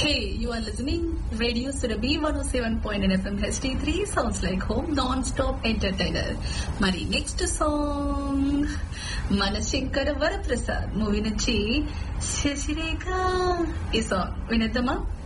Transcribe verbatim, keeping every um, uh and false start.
Hey, you are listening Radio Surabhi one oh seven point nine F M H D three sounds like home non-stop entertainer. మరి next song మన Shankara Varaprasad movie నుంచి శశిరేఖ ఈ song వినేద్దామా?